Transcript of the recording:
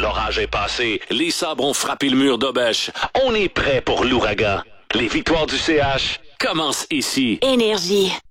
L'orage est passé, les sabres ont frappé le mur d'Obèche. On est prêt pour l'ouragan. Les victoires du CH commencent ici. Énergie.